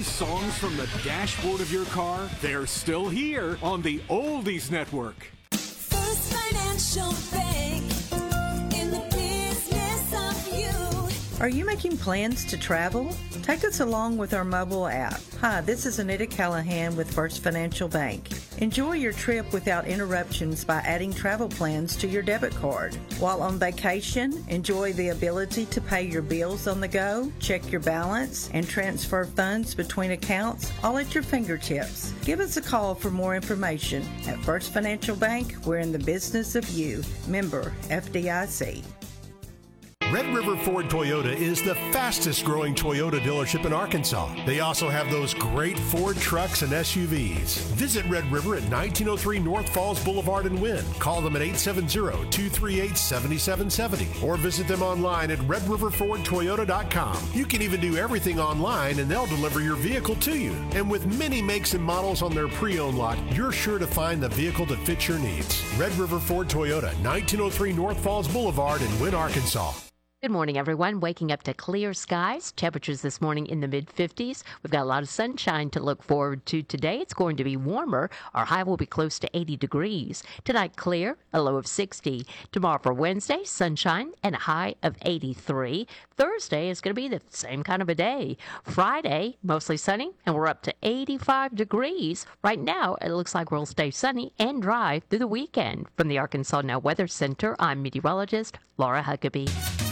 these songs from the dashboard of your car? They're still here on the Oldies Network. First Financial Bank, in the business of you. Are you making plans to travel? Take us along with our mobile app. Hi, this is Anita Callahan with First Financial Bank. Enjoy your trip without interruptions by adding travel plans to your debit card. While on vacation, enjoy the ability to pay your bills on the go, check your balance, and transfer funds between accounts all at your fingertips. Give us a call for more information. At First Financial Bank, we're in the business of you. Member FDIC. Red River Ford Toyota is the fastest growing Toyota dealership in Arkansas. They also have those great Ford trucks and SUVs. Visit Red River at 1903 North Falls Boulevard in Wynn. Call them at 870-238-7770 or visit them online at redriverfordtoyota.com. You can even do everything online and they'll deliver your vehicle to you. And with many makes and models on their pre-owned lot, you're sure to find the vehicle that fits your needs. Red River Ford Toyota, 1903 North Falls Boulevard in Wynn, Arkansas. Good morning, everyone. Waking up to clear skies. Temperatures this morning in the mid-50s. We've got a lot of sunshine to look forward to today. It's going to be warmer. Our high will be close to 80 degrees. Tonight, clear, a low of 60. Tomorrow for Wednesday, sunshine and a high of 83. Thursday is going to be the same kind of a day. Friday, mostly sunny, and we're up to 85 degrees. Right now, it looks like we'll stay sunny and dry through the weekend. From the Arkansas Now Weather Center, I'm meteorologist Laura Huckabee.